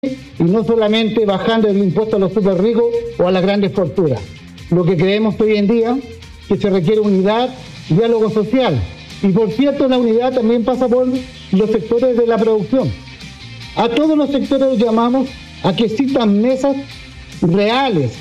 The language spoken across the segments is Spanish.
y no solamente bajando el impuesto a los super ricos o a las grandes fortunas. Lo que creemos hoy en día que se requiere unidad, diálogo social. Y por cierto, la unidad también pasa por los sectores de la producción. A todos los sectores los llamamos a que existan mesas reales,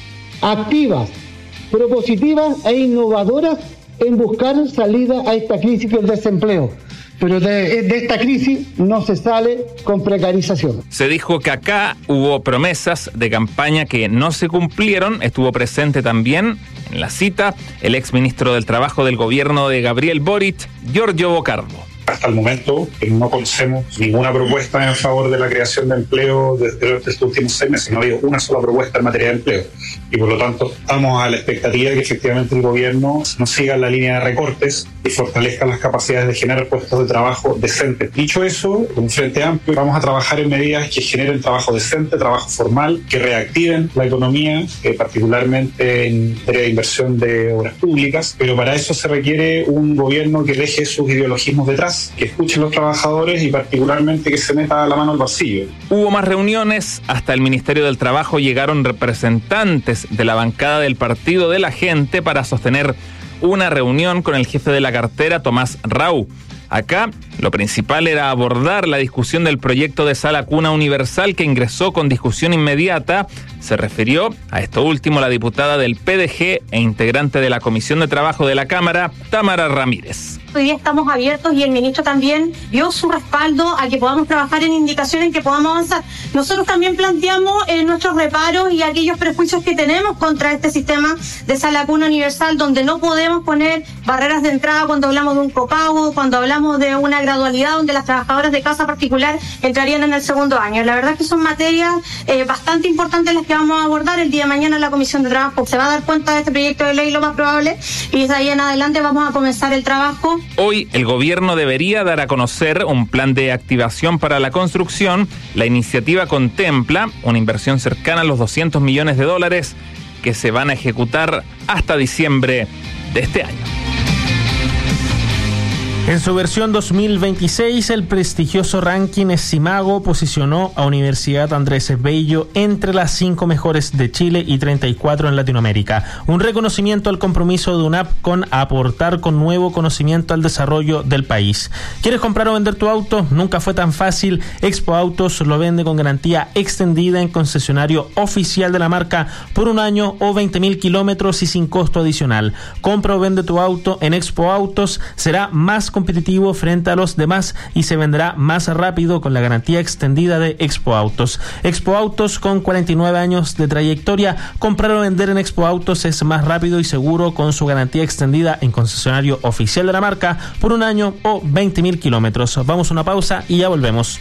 activas, propositivas e innovadoras en buscar salida a esta crisis del desempleo. Pero de esta crisis no se sale con precarización. Se dijo que acá hubo promesas de campaña que no se cumplieron. Estuvo presente también en la cita el exministro del Trabajo del gobierno de Gabriel Boric, Giorgio Bocardo. Hasta el momento no conocemos ninguna propuesta en favor de la creación de empleo desde estos últimos 6 meses. No ha habido una sola propuesta en materia de empleo. Y por lo tanto, estamos a la expectativa de que efectivamente el gobierno no siga la línea de recortes y fortalezca las capacidades de generar puestos de trabajo decentes. Dicho eso, con un frente amplio, vamos a trabajar en medidas que generen trabajo decente, trabajo formal, que reactiven la economía, particularmente en materia de inversión de obras públicas. Pero para eso se requiere un gobierno que deje sus ideologismos detrás, que escuche a los trabajadores y particularmente que se meta la mano al bolsillo. Hubo más reuniones, hasta el Ministerio del Trabajo llegaron representantes de la bancada del Partido de la Gente para sostener una reunión con el jefe de la cartera, Tomás Rau. Acá, lo principal era abordar la discusión del proyecto de sala cuna universal que ingresó con discusión inmediata. Se refirió a esto último la diputada del PDG e integrante de la Comisión de Trabajo de la Cámara, Tamara Ramírez. Hoy día estamos abiertos y el ministro también dio su respaldo a que podamos trabajar en indicaciones en que podamos avanzar. Nosotros también planteamos nuestros reparos y aquellos prejuicios que tenemos contra este sistema de sala cuna universal, donde no podemos poner barreras de entrada cuando hablamos de un copago, cuando hablamos de una gradualidad donde las trabajadoras de casa particular entrarían en el segundo año. La verdad es que son materias bastante importantes las que vamos a abordar. El día de mañana la Comisión de Trabajo se va a dar cuenta de este proyecto de ley lo más probable y desde ahí en adelante vamos a comenzar el trabajo. Hoy el gobierno debería dar a conocer un plan de activación para la construcción. La iniciativa contempla una inversión cercana a los $200 millones que se van a ejecutar hasta diciembre de este año. En su versión 2026, el prestigioso ranking Simago posicionó a Universidad Andrés Bello entre las 5 mejores de Chile y 34 en Latinoamérica. Un reconocimiento al compromiso de UNAP con aportar con nuevo conocimiento al desarrollo del país. ¿Quieres comprar o vender tu auto? Nunca fue tan fácil. Expo Autos lo vende con garantía extendida en concesionario oficial de la marca por 1 año o 20.000 kilómetros y sin costo adicional. Compra o vende tu auto en Expo Autos. Será más competitivo frente a los demás y se venderá más rápido con la garantía extendida de Expo Autos. Expo Autos, con 49 años de trayectoria, comprar o vender en Expo Autos es más rápido y seguro con su garantía extendida en concesionario oficial de la marca por 1 año o 20.000 kilómetros. Vamos a una pausa y ya volvemos.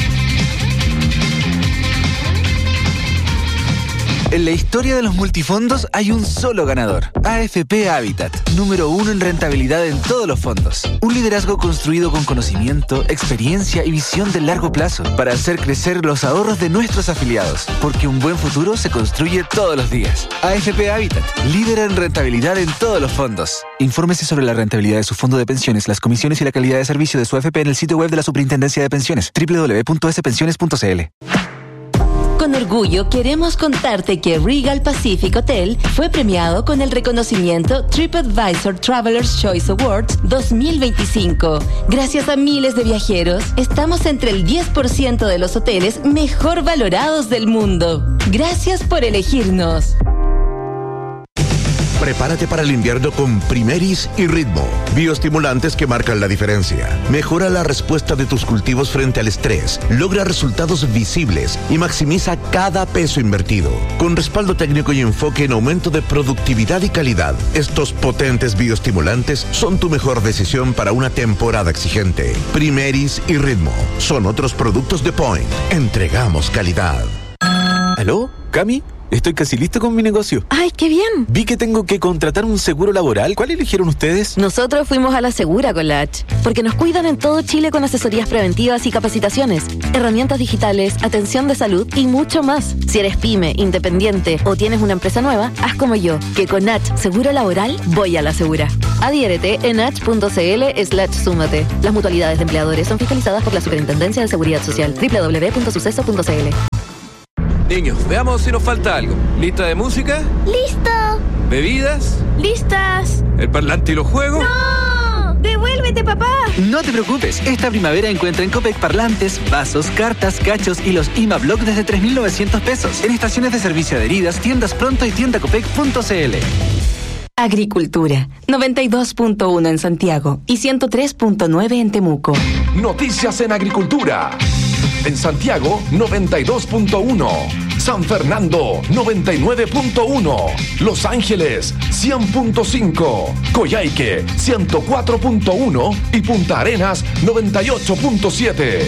En la historia de los multifondos hay un solo ganador. AFP Habitat, número 1 en rentabilidad en todos los fondos. Un liderazgo construido con conocimiento, experiencia y visión de largo plazo para hacer crecer los ahorros de nuestros afiliados. Porque un buen futuro se construye todos los días. AFP Habitat, líder en rentabilidad en todos los fondos. Infórmese sobre la rentabilidad de su fondo de pensiones, las comisiones y la calidad de servicio de su AFP en el sitio web de la Superintendencia de Pensiones, www.spensiones.cl. Con orgullo queremos contarte que Regal Pacific Hotel fue premiado con el reconocimiento TripAdvisor Traveler's Choice Awards 2025. Gracias a miles de viajeros, estamos entre el 10% de los hoteles mejor valorados del mundo. Gracias por elegirnos. Prepárate para el invierno con Primeris y Ritmo, bioestimulantes que marcan la diferencia. Mejora la respuesta de tus cultivos frente al estrés, logra resultados visibles y maximiza cada peso invertido. Con respaldo técnico y enfoque en aumento de productividad y calidad, estos potentes bioestimulantes son tu mejor decisión para una temporada exigente. Primeris y Ritmo son otros productos de Point. Entregamos calidad. ¿Aló? ¿Cami? Estoy casi listo con mi negocio. ¡Ay, qué bien! Vi que tengo que contratar un seguro laboral. ¿Cuál eligieron ustedes? Nosotros fuimos a la Segura con la H, porque nos cuidan en todo Chile con asesorías preventivas y capacitaciones, herramientas digitales, atención de salud y mucho más. Si eres pyme, independiente o tienes una empresa nueva, haz como yo, que con H Seguro Laboral voy a la Segura. Adhiérete en h.cl/súmate. Las mutualidades de empleadores son fiscalizadas por la Superintendencia de Seguridad Social. www.suceso.cl. Niños, veamos si nos falta algo. ¿Lista de música? ¡Listo! ¿Bebidas? ¡Listas! ¿El parlante y los juegos? ¡No! ¡Devuélvete, papá! No te preocupes, esta primavera encuentra en Copec parlantes, vasos, cartas, cachos y los IMA-Block desde 3.900 pesos. En estaciones de servicio adheridas, tiendas Pronto y tiendacopec.cl. Agricultura, 92.1 en Santiago y 103.9 en Temuco. Noticias en agricultura. En Santiago, 92.1. San Fernando, 99.1. Los Ángeles, 100.5. Coyhaique, 104.1. Y Punta Arenas, 98.7.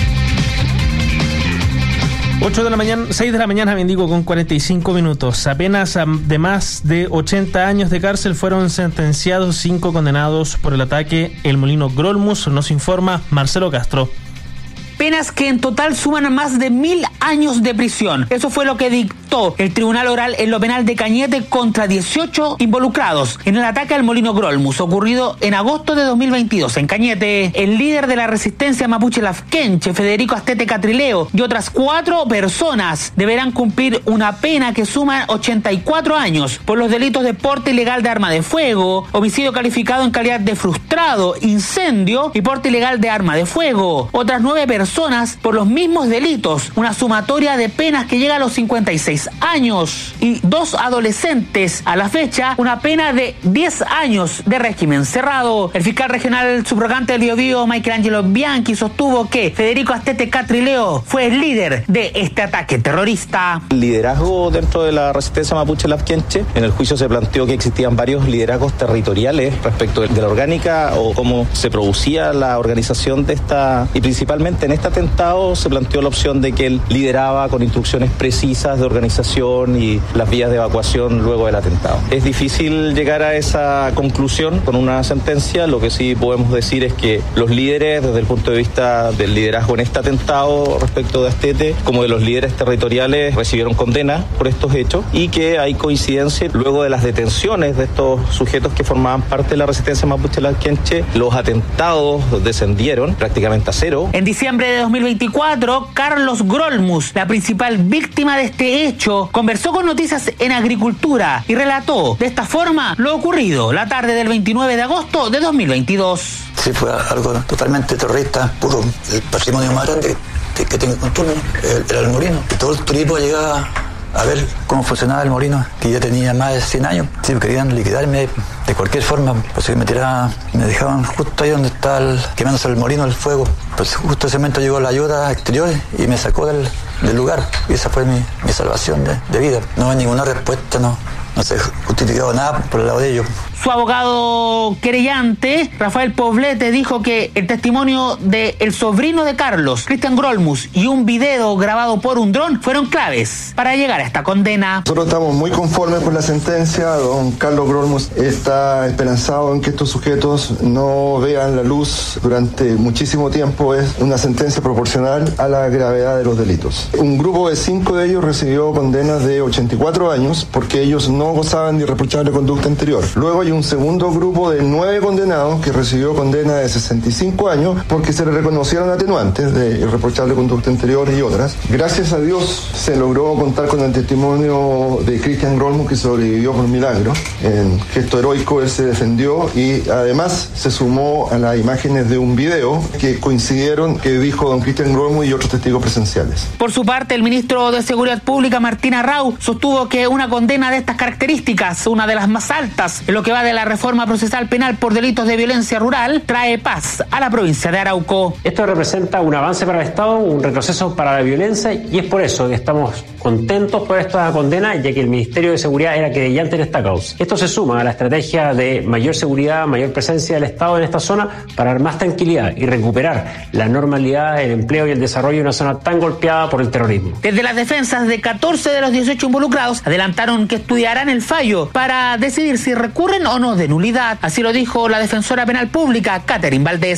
6 de la mañana, bendigo, con 45 minutos. Apenas de más de 80 años de cárcel fueron sentenciados 5 condenados por el ataque El Molino Grolmus, nos informa Marcelo Castro. Penas que en total suman a más de 1.000 años de prisión. Eso fue lo que dictó el Tribunal Oral en lo penal de Cañete contra 18 involucrados en el ataque al Molino Grolmus, ocurrido en agosto de 2022 en Cañete. El líder de la resistencia mapuche Lafkenche, Federico Astete Catrileo, y otras 4 personas deberán cumplir una pena que suma 84 años por los delitos de porte ilegal de arma de fuego, homicidio calificado en calidad de frustrado, incendio y porte ilegal de arma de fuego. Otras 9 personas por los mismos delitos, una sumatoria de penas que llega a los 56 años, y 2 adolescentes a la fecha, una pena de 10 años de régimen cerrado. El fiscal regional subrogante del Biobío, Michelangelo Bianchi, sostuvo que Federico Astete Catrileo fue el líder de este ataque terrorista. Liderazgo dentro de la resistencia mapuche Lafkenche. En el juicio se planteó que existían varios liderazgos territoriales respecto de la orgánica o cómo se producía la organización de esta, y principalmente en este atentado se planteó la opción de que él lideraba con instrucciones precisas de organización y las vías de evacuación luego del atentado. Es difícil llegar a esa conclusión con una sentencia. Lo que sí podemos decir es que los líderes, desde el punto de vista del liderazgo en este atentado respecto de Astete, como de los líderes territoriales, recibieron condena por estos hechos, y que hay coincidencia luego de las detenciones de estos sujetos que formaban parte de la resistencia mapuche Lafkenche. Los atentados descendieron prácticamente a cero. En diciembre de 2024, Carlos Grolmus, la principal víctima de este hecho, conversó con Noticias en Agricultura y relató de esta forma lo ocurrido la tarde del 29 de agosto de 2022. Sí, fue algo totalmente terrorista, puro. El patrimonio más grande que tengo con turno era el molino. Y todo el turismo llegaba a ver cómo funcionaba el molino, que ya tenía más de 100 años. Sí, querían liquidarme de cualquier forma, pues que me dejaban justo ahí donde está quemándose el molino, el fuego. Pues justo ese momento llegó la ayuda exterior y me sacó del lugar. Y esa fue mi salvación de vida. No hay ninguna respuesta, no se ha justificado nada por el lado de ellos. Su abogado querellante, Rafael Poblete, dijo que el testimonio del sobrino de Carlos, Cristian Grolmus, y un video grabado por un dron fueron claves para llegar a esta condena. Nosotros estamos muy conformes con la sentencia. Don Carlos Grolmus está esperanzado en que estos sujetos no vean la luz durante muchísimo tiempo. Es una sentencia proporcional a la gravedad de los delitos. Un grupo de 5 de ellos recibió condenas de 84 años porque ellos no gozaban de irreprochable conducta anterior. Luego hay un segundo grupo de 9 condenados que recibió condena de 65 años porque se le reconocieron atenuantes de irreprochable conducta anterior y otras. Gracias a Dios se logró contar con el testimonio de Cristian Grolmus, que sobrevivió por milagro. En gesto heroico él se defendió y además se sumó a las imágenes de un video que coincidieron, que dijo don Cristian Grolmus y otros testigos presenciales. Por su parte, el ministro de Seguridad Pública, Martín Arrau, sostuvo que una condena de estas características, una de las más altas en lo que va de la reforma procesal penal por delitos de violencia rural, trae paz a la provincia de Arauco. Esto representa un avance para el Estado, un retroceso para la violencia, y es por eso que estamos contentos por esta condena, ya que el Ministerio de Seguridad era querellante en esta causa. Esto se suma a la estrategia de mayor seguridad, mayor presencia del Estado en esta zona para dar más tranquilidad y recuperar la normalidad, el empleo y el desarrollo de una zona tan golpeada por el terrorismo. Desde las defensas de 14 de los 18 involucrados adelantaron que estudiarán el fallo para decidir si recurren o no de nulidad. Así lo dijo la defensora penal pública, Catherine Valdés.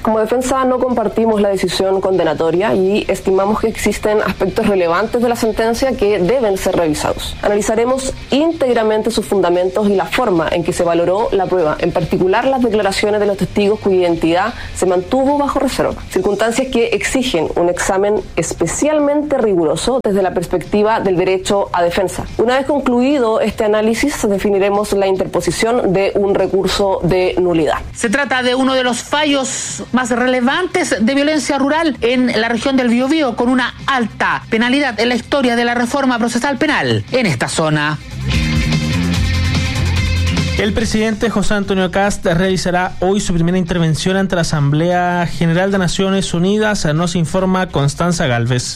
Como defensa no compartimos la decisión condenatoria y estimamos que existen aspectos relevantes de la sentencia que deben ser revisados. Analizaremos íntegramente sus fundamentos y la forma en que se valoró la prueba, en particular las declaraciones de los testigos cuya identidad se mantuvo bajo reserva, circunstancias que exigen un examen especialmente riguroso desde la perspectiva del derecho a defensa. Una vez concluido este análisis, definiremos la interposición de un recurso de nulidad. Se trata de uno de los fallos más relevantes de violencia rural en la región del Biobío, con una alta penalidad en la historia de la reforma procesal penal en esta zona. El presidente José Antonio Kast realizará hoy su primera intervención ante la Asamblea General de Naciones Unidas, nos informa Constanza Galvez.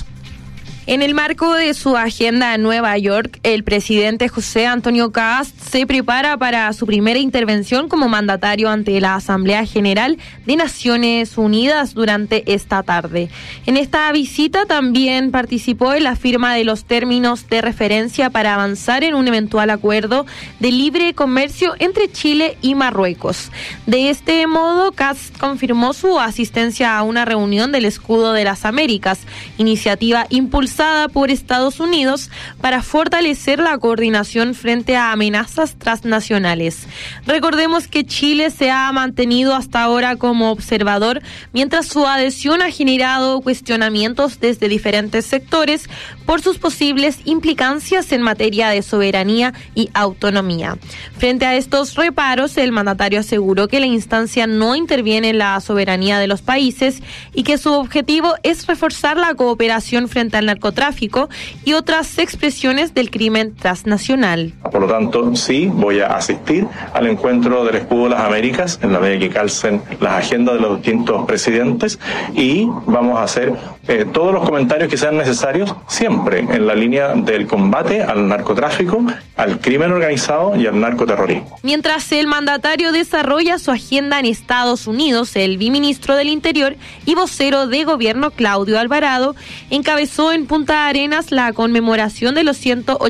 En el marco de su agenda en Nueva York, el presidente José Antonio Kast se prepara para su primera intervención como mandatario ante la Asamblea General de Naciones Unidas durante esta tarde. En esta visita también participó en la firma de los términos de referencia para avanzar en un eventual acuerdo de libre comercio entre Chile y Marruecos. De este modo, Kast confirmó su asistencia a una reunión del Escudo de las Américas, iniciativa impulsada por Estados Unidos para fortalecer la coordinación frente a amenazas transnacionales. Recordemos que Chile se ha mantenido hasta ahora como observador, mientras su adhesión ha generado cuestionamientos desde diferentes sectores por sus posibles implicancias en materia de soberanía y autonomía. Frente a estos reparos, el mandatario aseguró que la instancia no interviene en la soberanía de los países y que su objetivo es reforzar la cooperación frente al narcotráfico y otras expresiones del crimen transnacional. Por lo tanto, sí, voy a asistir al encuentro del Escudo de las Américas en la medida que calcen las agendas de los distintos presidentes, y vamos a hacer todos los comentarios que sean necesarios, siempre en la línea del combate al narcotráfico, al crimen organizado y al narcoterrorismo. Mientras el mandatario desarrolla su agenda en Estados Unidos, el viceministro del Interior y vocero de gobierno Claudio Alvarado encabezó en Punta Arenas la conmemoración de los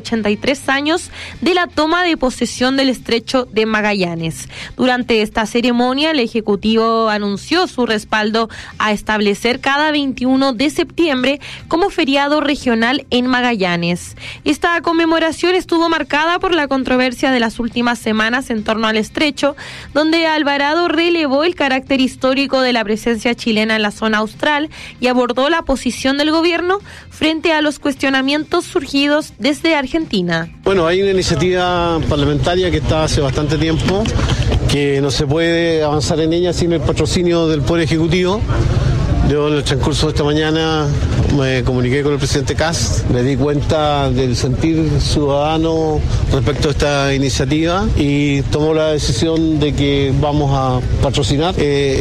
183 años de la toma de posesión del Estrecho de Magallanes. Durante esta ceremonia, el Ejecutivo anunció su respaldo a establecer cada 21 de septiembre como feriado regional en Magallanes. Esta conmemoración estuvo marcada por la controversia de las últimas semanas en torno al Estrecho, donde Alvarado relevó el carácter histórico de la presencia chilena en la zona austral y abordó la posición del gobierno frente a los cuestionamientos surgidos desde Argentina. Bueno, hay una iniciativa parlamentaria que está hace bastante tiempo, que no se puede avanzar en ella sin el patrocinio del Poder Ejecutivo. Yo en el transcurso de esta mañana me comuniqué con el presidente Kast, le di cuenta del sentir ciudadano respecto a esta iniciativa y tomó la decisión de que vamos a patrocinar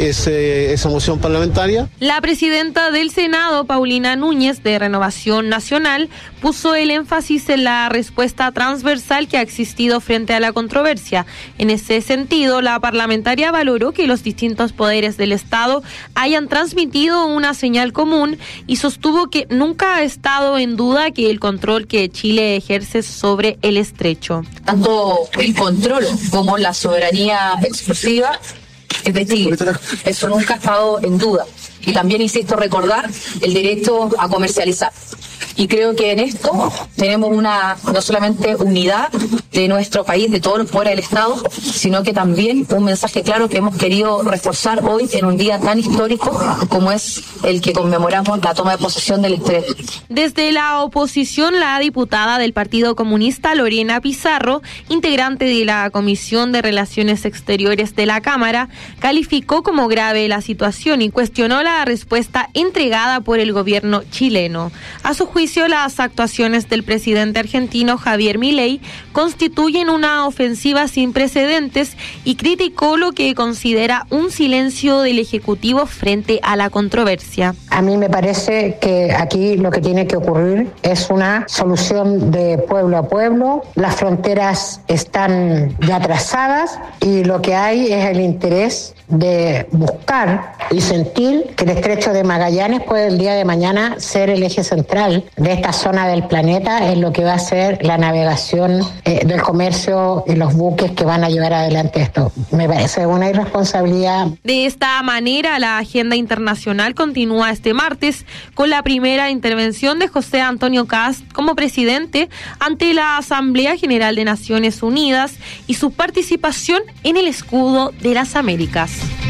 esa moción parlamentaria. La presidenta del Senado, Paulina Núñez, de Renovación Nacional, puso el énfasis en la respuesta transversal que ha existido frente a la controversia. En ese sentido, la parlamentaria valoró que los distintos poderes del Estado hayan transmitido una señal común y sostuvo que nunca ha estado en duda que el control que Chile ejerce sobre el Estrecho. Tanto el control como la soberanía exclusiva es de Chile. Eso nunca ha estado en duda. Y también, insisto, recordar el derecho a comercializar. Y creo que en esto tenemos no solamente unidad de nuestro país, de todos los poderes del Estado, sino que también un mensaje claro que hemos querido reforzar hoy en un día tan histórico como es el que conmemoramos la toma de posesión del Estrecho. Desde la oposición, la diputada del Partido Comunista, Lorena Pizarro, integrante de la Comisión de Relaciones Exteriores de la Cámara, calificó como grave la situación y cuestionó la respuesta entregada por el gobierno chileno. A su juicio, las actuaciones del presidente argentino Javier Milei constituyen una ofensiva sin precedentes y criticó lo que considera un silencio del Ejecutivo frente a la controversia. A mí me parece que aquí lo que tiene que ocurrir es una solución de pueblo a pueblo. Las fronteras están ya trazadas y lo que hay es el interés de buscar y sentir que el Estrecho de Magallanes puede el día de mañana ser el eje central fundamental de esta zona del planeta en lo que va a ser la navegación del comercio y los buques que van a llevar adelante esto. Me parece una irresponsabilidad. De esta manera, la agenda internacional continúa este martes con la primera intervención de José Antonio Kast como presidente ante la Asamblea General de Naciones Unidas y su participación en el Escudo de las Américas.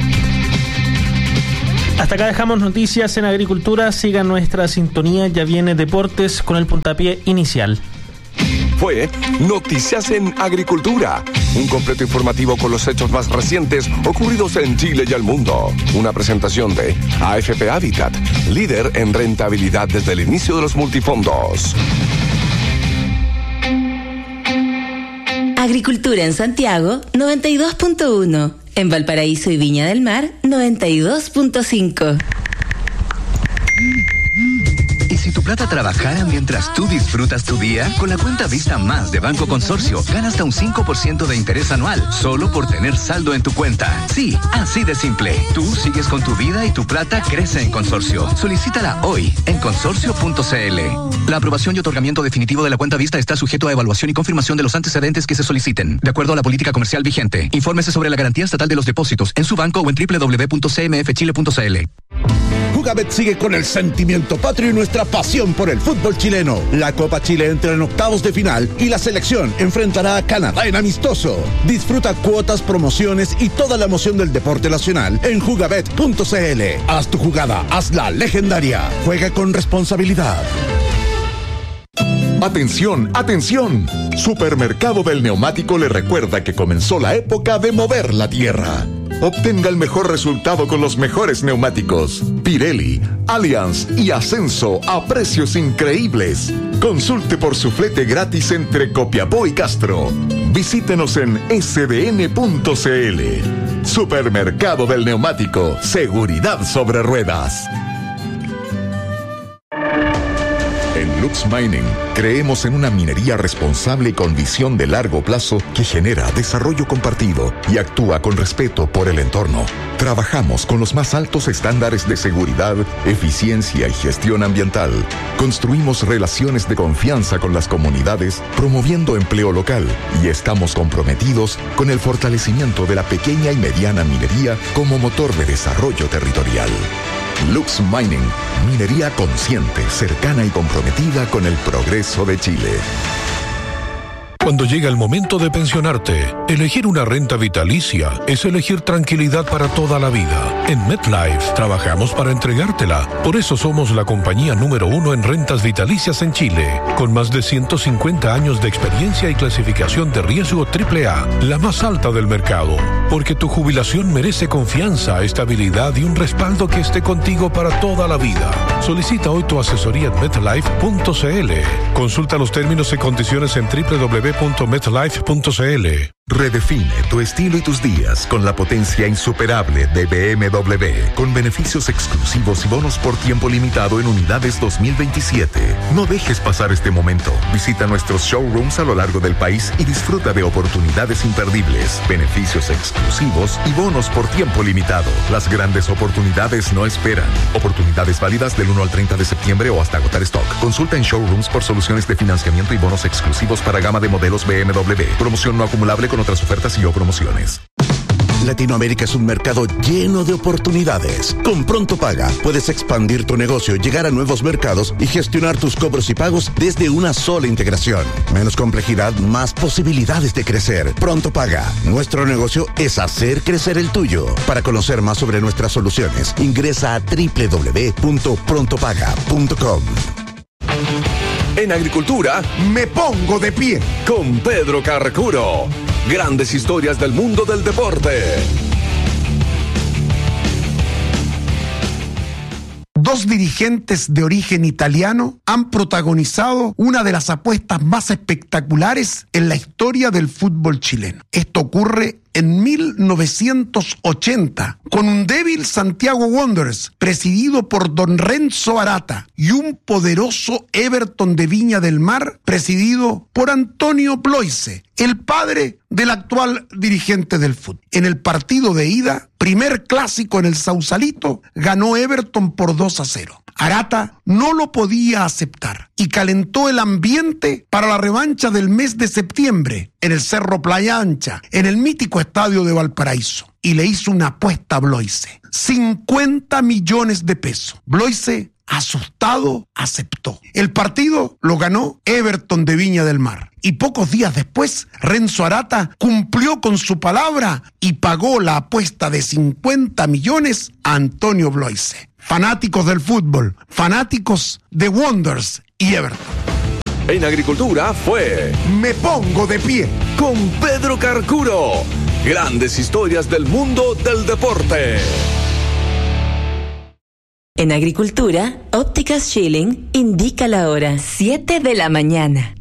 Hasta acá dejamos noticias en agricultura. Sigan nuestra sintonía, ya viene deportes con el puntapié inicial. Fue Noticias en Agricultura, un completo informativo con los hechos más recientes ocurridos en Chile y el mundo. Una presentación de AFP Habitat, líder en rentabilidad desde el inicio de los multifondos. Agricultura en Santiago, 92.1. En Valparaíso y Viña del Mar, 92.5. ¿Y si tu plata trabajara mientras tú disfrutas tu día? Con la cuenta Vista Más de Banco Consorcio, gana hasta un 5% de interés anual, solo por tener saldo en tu cuenta. Sí, así de simple. Tú sigues con tu vida y tu plata crece en Consorcio. Solicítala hoy en consorcio.cl. La aprobación y otorgamiento definitivo de la cuenta Vista está sujeto a evaluación y confirmación de los antecedentes que se soliciten, de acuerdo a la política comercial vigente. Infórmese sobre la garantía estatal de los depósitos en su banco o en www.cmfchile.cl. Jugabet sigue con el sentimiento patrio y nuestra pasión por el fútbol chileno. La Copa Chile entra en octavos de final y la selección enfrentará a Canadá en amistoso. Disfruta cuotas, promociones y toda la emoción del deporte nacional en jugabet.cl. Haz tu jugada, hazla legendaria. Juega con responsabilidad. Atención, atención. Supermercado del Neumático le recuerda que comenzó la época de mover la tierra. Obtenga el mejor resultado con los mejores neumáticos. Pirelli, Allianz y Ascenso a precios increíbles. Consulte por su flete gratis entre Copiapó y Castro. Visítenos en sdn.cl. Supermercado del Neumático. Seguridad sobre ruedas. En Lux Mining creemos en una minería responsable y con visión de largo plazo que genera desarrollo compartido y actúa con respeto por el entorno. Trabajamos con los más altos estándares de seguridad, eficiencia y gestión ambiental. Construimos relaciones de confianza con las comunidades, promoviendo empleo local, y estamos comprometidos con el fortalecimiento de la pequeña y mediana minería como motor de desarrollo territorial. Lux Mining, minería consciente, cercana y comprometida con el progreso de Chile. Cuando llega el momento de pensionarte, elegir una renta vitalicia es elegir tranquilidad para toda la vida. En MetLife trabajamos para entregártela. Por eso somos la compañía número 1 en rentas vitalicias en Chile, con más de 150 años de experiencia y clasificación de riesgo AAA, la más alta del mercado. Porque tu jubilación merece confianza, estabilidad y un respaldo que esté contigo para toda la vida. Solicita hoy tu asesoría en MetLife.cl. Consulta los términos y condiciones en www.metlife.cl. Redefine tu estilo y tus días con la potencia insuperable de BMW, con beneficios exclusivos y bonos por tiempo limitado en unidades 2027. No dejes pasar este momento. Visita nuestros showrooms a lo largo del país y disfruta de oportunidades imperdibles, beneficios exclusivos y bonos por tiempo limitado. Las grandes oportunidades no esperan. Oportunidades válidas del 1 al 30 de septiembre o hasta agotar stock. Consulta en showrooms por soluciones de financiamiento y bonos exclusivos para gama de modelos BMW. Promoción no acumulable con otras ofertas y o promociones. Latinoamérica es un mercado lleno de oportunidades. Con Pronto Paga puedes expandir tu negocio, llegar a nuevos mercados y gestionar tus cobros y pagos desde una sola integración. Menos complejidad, más posibilidades de crecer. Pronto Paga. Nuestro negocio es hacer crecer el tuyo. Para conocer más sobre nuestras soluciones, ingresa a www.prontopaga.com. En Agricultura, me pongo de pie con Pedro Carcuro. Grandes historias del mundo del deporte. Dos dirigentes de origen italiano han protagonizado una de las apuestas más espectaculares en la historia del fútbol chileno. Esto ocurre en 1980, con un débil Santiago Wanderers, presidido por don Renzo Arata, y un poderoso Everton de Viña del Mar, presidido por Antonio Bloise, el padre del actual dirigente del fútbol. En el partido de ida, primer clásico en el Sausalito, ganó Everton por 2-0. Arata no lo podía aceptar y calentó el ambiente para la revancha del mes de septiembre en el Cerro Playa Ancha, en el mítico estadio de Valparaíso. Y le hizo una apuesta a Bloise, 50 millones de pesos. Bloise, asustado, aceptó. El partido lo ganó Everton de Viña del Mar. Y pocos días después, Renzo Arata cumplió con su palabra y pagó la apuesta de 50 millones a Antonio Bloise. Fanáticos del fútbol, fanáticos de Wanderers y Everton. En Agricultura fue Me Pongo de Pie con Pedro Carcuro. Grandes historias del mundo del deporte. En Agricultura, Ópticas Schilling indica la hora 7 de la mañana.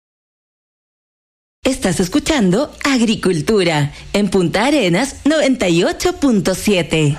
Estás escuchando Agricultura en Punta Arenas 98.7.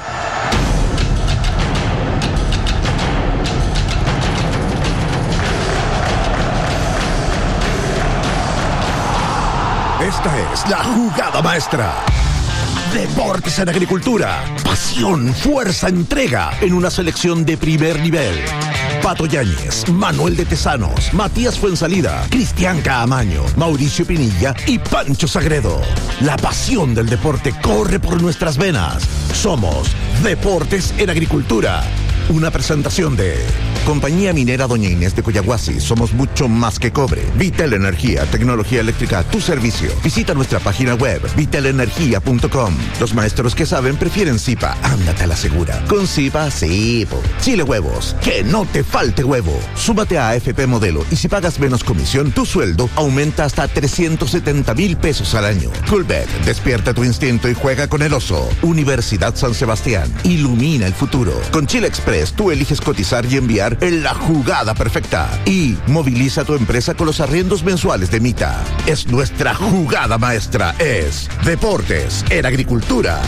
Esta es la jugada maestra. Deportes en Agricultura. Pasión, fuerza, entrega en una selección de primer nivel. Pato Yáñez, Manuel de Tesanos, Matías Fuensalida, Cristian Caamaño, Mauricio Pinilla y Pancho Sagredo. La pasión del deporte corre por nuestras venas. Somos Deportes en Agricultura. Una presentación de Compañía Minera Doña Inés de Coyahuasi. Somos mucho más que cobre. Vitel Energía, tecnología eléctrica a tu servicio. Visita nuestra página web, vitelenergia.com. Los maestros que saben prefieren Zipa. Ándate a la segura. Con Zipa, sí. Chile Huevos. Que no te falte huevo. Súmate a AFP Modelo y si pagas menos comisión, tu sueldo aumenta hasta 370,000 pesos al año. Coolbet. Despierta tu instinto y juega con el oso. Universidad San Sebastián. Ilumina el futuro. Con Chile Express, tú eliges cotizar y enviar en la jugada perfecta. Y moviliza tu empresa con los arriendos mensuales de Mita. Es nuestra jugada maestra. Es Deportes en Agricultura.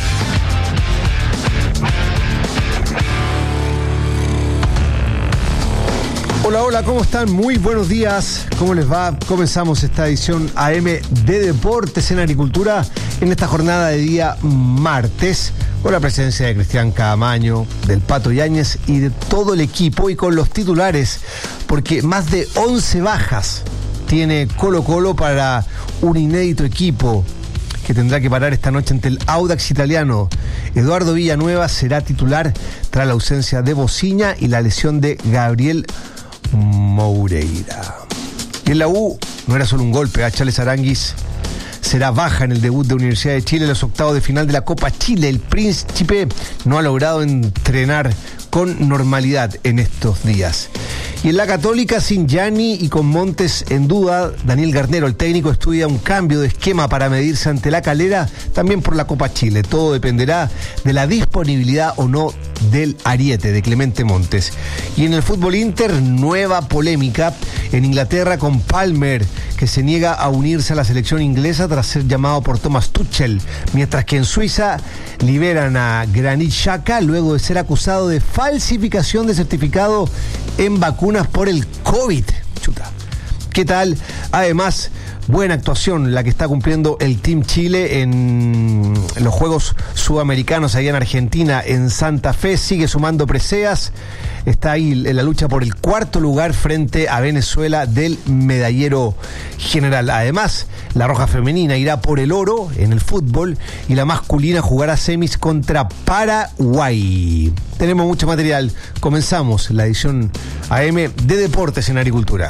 Hola, hola, ¿cómo están? Muy buenos días. ¿Cómo les va? Comenzamos esta edición AM de Deportes en Agricultura en esta jornada de día martes, con la presencia de Cristian Caamaño, del Pato Yáñez y de todo el equipo, y con los titulares, porque más de 11 bajas tiene Colo-Colo para un inédito equipo que tendrá que parar esta noche ante el Audax italiano. Eduardo Villanueva será titular tras la ausencia de Bociña y la lesión de Gabriel Moureira. Y en la U no era solo un golpe, a Charles Aranguis será baja en el debut de Universidad de Chile en los octavos de final de la Copa Chile. El Príncipe no ha logrado entrenar con normalidad en estos días. Y en la Católica, sin Gianni y con Montes en duda, Daniel Garnero, el técnico, estudia un cambio de esquema para medirse ante la Calera, también por la Copa Chile. Todo dependerá de la disponibilidad o no del ariete de Clemente Montes. Y en el fútbol Inter, nueva polémica en Inglaterra con Palmer, que se niega a unirse a la selección inglesa tras ser llamado por Thomas Tuchel, mientras que en Suiza liberan a Granit Xhaka luego de ser acusado de falsificación de certificado en vacunas por el COVID. Chuta. ¿Qué tal? Además, buena actuación la que está cumpliendo el Team Chile en los Juegos Sudamericanos allá en Argentina, en Santa Fe. Sigue sumando preseas. Está ahí en la lucha por el cuarto lugar frente a Venezuela del medallero general. Además, la roja femenina irá por el oro en el fútbol y la masculina jugará semis contra Paraguay. Tenemos mucho material. Comenzamos la edición AM de Deportes en Agricultura.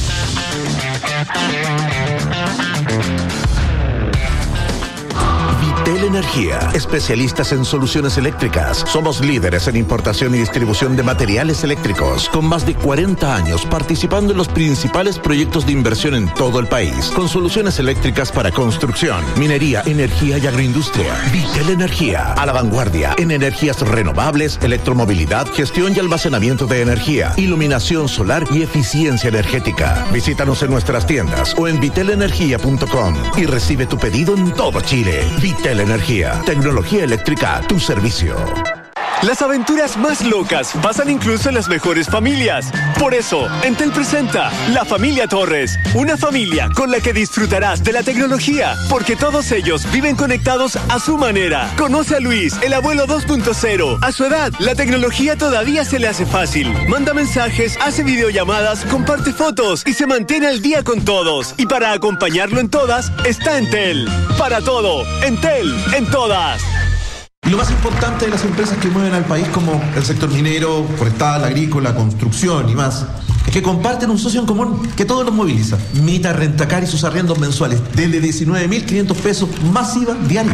Vitel Energía, especialistas en soluciones eléctricas. Somos líderes en importación y distribución de materiales eléctricos, con más de 40 años participando en los principales proyectos de inversión en todo el país, con soluciones eléctricas para construcción, minería, energía y agroindustria. Vitel Energía, a la vanguardia en energías renovables, electromovilidad, gestión y almacenamiento de energía, iluminación solar y eficiencia energética. Visítanos en nuestras tiendas o en vitelenergia.com y recibe tu pedido en todo Chile. Vitel Energía, tecnología eléctrica a tu servicio. Las aventuras más locas pasan incluso en las mejores familias. Por eso, Entel presenta La Familia Torres, una familia con la que disfrutarás de la tecnología, porque todos ellos viven conectados a su manera. Conoce a Luis, el abuelo 2.0. A su edad, la tecnología todavía se le hace fácil. Manda mensajes, hace videollamadas, comparte fotos y se mantiene al día con todos. Y para acompañarlo en todas, está Entel. Para todo, Entel, en todas. Y lo más importante de las empresas que mueven al país, como el sector minero, forestal, agrícola, construcción y más, es que comparten un socio en común que todos los moviliza. Mita Rentacar y sus arriendos mensuales desde 19.500 pesos más IVA diario.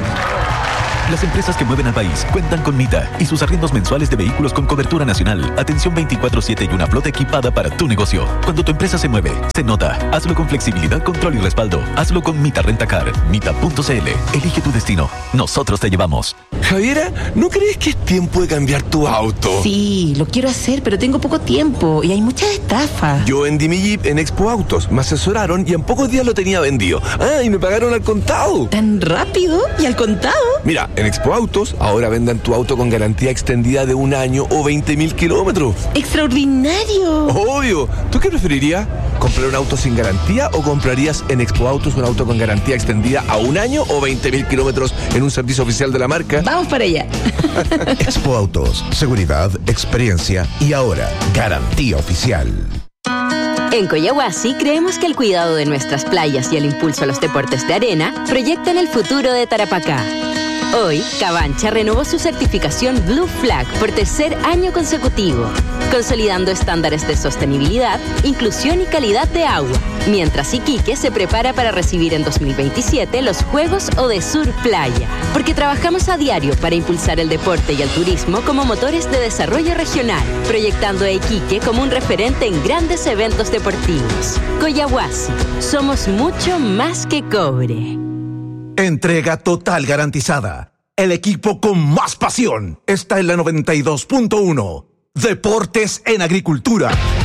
Las empresas que mueven al país cuentan con Mita y sus arriendos mensuales de vehículos con cobertura nacional, atención 24/7 y una flota equipada para tu negocio. Cuando tu empresa se mueve, se nota. Hazlo con flexibilidad, control y respaldo. Hazlo con Mita Rentacar. Mita.cl. Elige tu destino. Nosotros te llevamos. Javiera, ¿no crees que es tiempo de cambiar tu auto? Sí, lo quiero hacer, pero tengo poco tiempo y hay muchas estafas. Yo vendí mi Jeep en Expo Autos, me asesoraron y en pocos días lo tenía vendido. Ah, y me pagaron al contado. ¿Tan rápido? ¿Y al contado? Mira, en Expo Autos ahora vendan tu auto con garantía extendida de 1 año o 20.000 kilómetros. ¡Extraordinario! Obvio. ¿Tú qué preferirías? ¿Comprar un auto sin garantía o comprarías en Expo Autos un auto con garantía extendida a 1 año o 20.000 kilómetros en un servicio oficial de la marca? Vamos para allá. Expo Autos, seguridad, experiencia y ahora garantía oficial. En Coyahuasi creemos que el cuidado de nuestras playas y el impulso a los deportes de arena proyectan el futuro de Tarapacá. Hoy, Cabancha renovó su certificación Blue Flag por 3er año consecutivo, consolidando estándares de sostenibilidad, inclusión y calidad de agua, mientras Iquique se prepara para recibir en 2027 los Juegos Odesur Playa, porque trabajamos a diario para impulsar el deporte y el turismo como motores de desarrollo regional, proyectando a Iquique como un referente en grandes eventos deportivos. Coyahuasi, somos mucho más que cobre. Entrega total garantizada. El equipo con más pasión está en la 92.1. Deportes en Agricultura.